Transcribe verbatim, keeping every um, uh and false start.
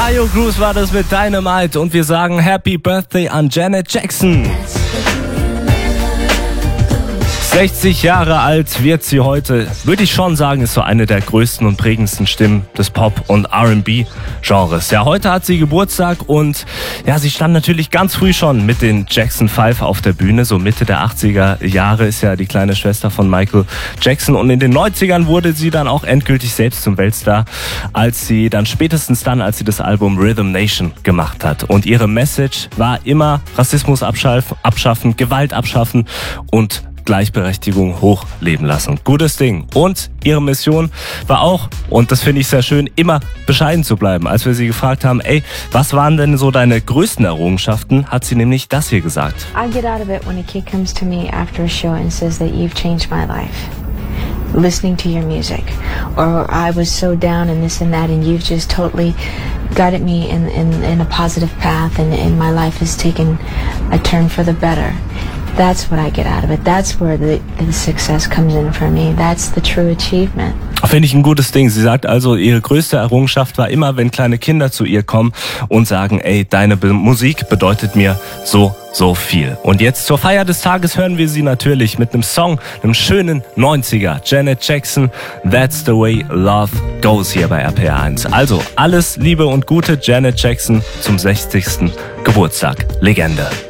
Mario Cruz war das mit Dynamite und wir sagen Happy Birthday an Janet Jackson. sechzig Jahre alt wird sie heute, würde ich schon sagen, ist so eine der größten und prägendsten Stimmen des Pop- und R and B-Genres. Ja, heute hat sie Geburtstag und ja, sie stand natürlich ganz früh schon mit den Jackson Five auf der Bühne. So Mitte der achtziger Jahre ist ja die kleine Schwester von Michael Jackson und in den neunzigern wurde sie dann auch endgültig selbst zum Weltstar, als sie dann spätestens dann, als sie das Album Rhythm Nation gemacht hat. Und ihre Message war immer Rassismus abschaffen, Gewalt abschaffen und Gleichberechtigung hochleben lassen. Gutes Ding. Und ihre Mission war auch, und das finde ich sehr schön, immer bescheiden zu bleiben. Als wir sie gefragt haben, ey, was waren denn so deine größten Errungenschaften, hat sie nämlich das hier gesagt. I get out of it when a kid comes to me after a show and says that you've changed my life. Listening to your music. Or I was so down and this and that and you've just totally guided me in, in, in a positive path and, and my life has taken a turn for the better. That's what I get out of it. That's where the, the success comes in for me. That's the true achievement. Finde ich ein gutes Ding. Sie sagt also, ihre größte Errungenschaft war immer, wenn kleine Kinder zu ihr kommen und sagen, ey, deine Be- Musik bedeutet mir so, so viel. Und jetzt zur Feier des Tages hören wir sie natürlich mit einem Song, einem schönen neunziger. Janet Jackson, That's the Way Love Goes hier bei R P R eins. Also alles Liebe und Gute, Janet Jackson zum sechzigsten Geburtstag. Legende.